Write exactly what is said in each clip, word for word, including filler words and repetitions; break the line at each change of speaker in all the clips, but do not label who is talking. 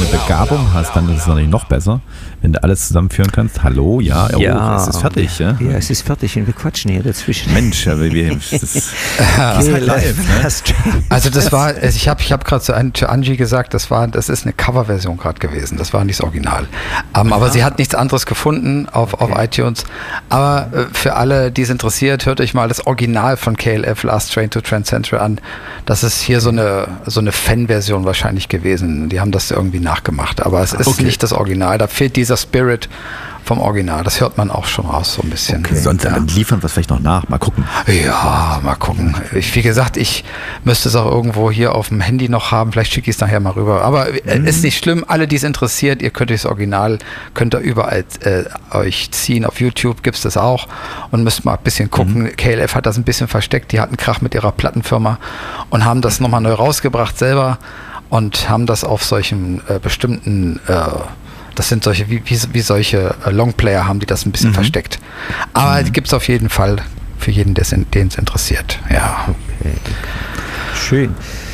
Begabung hast, dann ist es natürlich noch besser, wenn du alles zusammenführen kannst. Hallo, ja, oh,
ja,
es ist fertig. Ja?
ja, es ist fertig und wir quatschen hier dazwischen.
Mensch, ja, wir, wir, das, das ist halt live. Ne?
Also das war, ich habe ich hab gerade zu, zu Angie gesagt, das war, das ist eine Coverversion gerade gewesen, das war nicht das Original. Um, aber sie hat nichts anderes gefunden auf, okay. auf iTunes. Aber äh, für alle, die es interessiert, hört euch mal das Original von K L F, Last Train to Trend Central an. Das ist hier so eine, so eine Fan-Version wahrscheinlich gewesen. Die haben das irgendwie nachgemacht, aber es ist okay. nicht das Original. Da fehlt dieser Spirit vom Original. Das hört man auch schon raus so ein bisschen.
Okay. Sonst ja. dann liefern wir es vielleicht noch nach. Mal gucken.
Ja, mal gucken. Ich, wie gesagt, ich müsste es auch irgendwo hier auf dem Handy noch haben. Vielleicht schicke ich es nachher mal rüber. Aber mhm. ist nicht schlimm. Alle, die es interessiert, ihr könnt euch das Original, könnt ihr überall äh, euch ziehen. Auf YouTube gibt es das auch. Und müsst mal ein bisschen gucken. Mhm. K L F hat das ein bisschen versteckt. Die hatten Krach mit ihrer Plattenfirma und haben das nochmal neu rausgebracht selber und haben das auf solchen äh, bestimmten äh, das sind solche, wie, wie, wie solche Longplayer haben die das ein bisschen mhm. versteckt. Aber mhm. gibt es auf jeden Fall für jeden, den es interessiert. Ja.
Okay. Schön.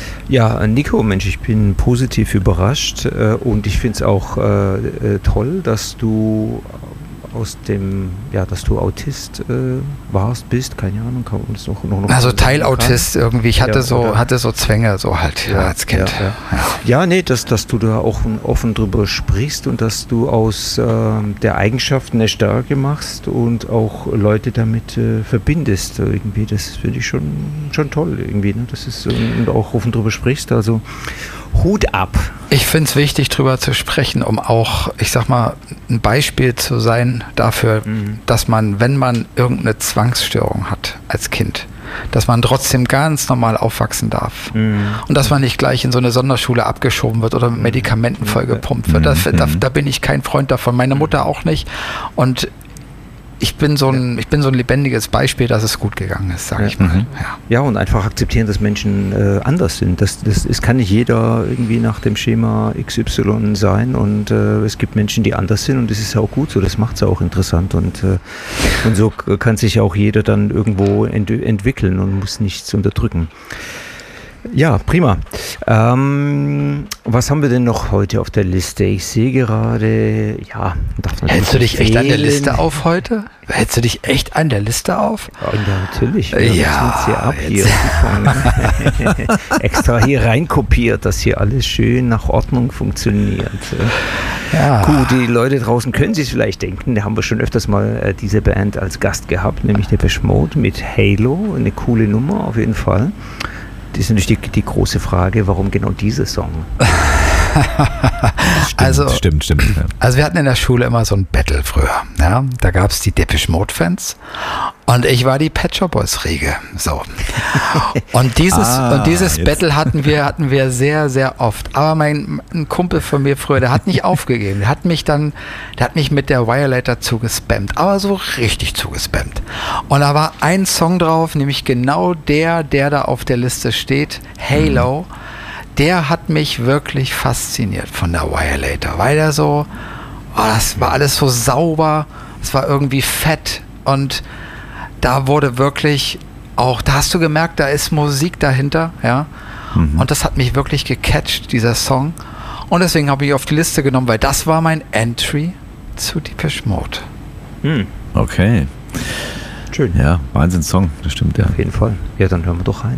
Ja, Nico, Mensch, ich bin positiv überrascht äh, und ich finde es auch äh, äh, toll, dass du aus dem, ja, dass du Autist äh, warst, bist, keine Ahnung, kann man das noch, noch, noch
also Teilautist irgendwie, ich hatte
ja,
so oder? hatte so Zwänge, so halt ja, als Kind.
Ja, ja. Ja. ja, nee, dass, dass du da auch offen drüber sprichst und dass du aus äh, der Eigenschaft eine Stärke machst und auch Leute damit äh, verbindest irgendwie, das finde ich schon, schon toll irgendwie, ne? Das ist, und auch offen drüber sprichst, also Hut ab.
Ich finde es wichtig, drüber zu sprechen, um auch, ich sag mal, ein Beispiel zu sein dafür, mhm. dass man, wenn man irgendeine Zwangsstörung hat als Kind, dass man trotzdem ganz normal aufwachsen darf. Mhm. Und dass man nicht gleich in so eine Sonderschule abgeschoben wird oder mit Medikamenten vollgepumpt wird. Das, da, da bin ich kein Freund davon. Meine Mutter auch nicht. Und Ich bin, so ein, ich bin so ein lebendiges Beispiel, dass es gut gegangen ist, sage
ja.
ich mal.
Ja. ja, und einfach akzeptieren, dass Menschen äh, anders sind. Das, das, es kann nicht jeder irgendwie nach dem Schema X Y sein und äh, es gibt Menschen, die anders sind und das ist auch gut so, das macht es auch interessant und, äh, und so kann sich auch jeder dann irgendwo ent- entwickeln und muss nichts unterdrücken. Ja, prima. Ähm, was haben wir denn noch heute auf der Liste? Ich sehe gerade, ja.
Hältst du dich echt an der Liste auf heute? Hältst du dich echt an der Liste auf?
Ja, natürlich.
Wir ja,
hier ab hier. Extra hier reinkopiert, dass hier alles schön nach Ordnung funktioniert. Ja. Gut, die Leute draußen können sich vielleicht denken, da haben wir schon öfters mal äh, diese Band als Gast gehabt, nämlich Depeche Mode mit Halo, eine coole Nummer auf jeden Fall. Das ist natürlich die, die große Frage, warum genau dieser Song?
stimmt,
also,
stimmt, stimmt. Ja.
Also wir hatten in der Schule immer so ein Battle früher. Ja? Da gab es die Depeche Mode Fans und ich war die Pet Shop Boys Riege. So. Und dieses,
ah,
und dieses
jetzt.
Battle hatten wir, hatten wir sehr, sehr oft. Aber mein ein Kumpel von mir früher, der hat nicht aufgegeben. Der hat mich dann, der hat mich mit der Violator zugespammt. Aber so richtig zugespammt. Und da war ein Song drauf, nämlich genau der, der da auf der Liste steht, Halo. Mhm. Der hat mich wirklich fasziniert von der Violator, weil der so, oh, das war alles so sauber, es war irgendwie fett und da wurde wirklich auch, da hast du gemerkt, da ist Musik dahinter, ja, mhm. und das hat mich wirklich gecatcht, dieser Song, und deswegen habe ich auf die Liste genommen, weil das war mein Entry zu Depeche Mode.
Mhm.
Okay.
Schön.
Ja, Wahnsinns-Song, das stimmt, ja.
Auf jeden Fall. Ja, dann hören wir doch rein.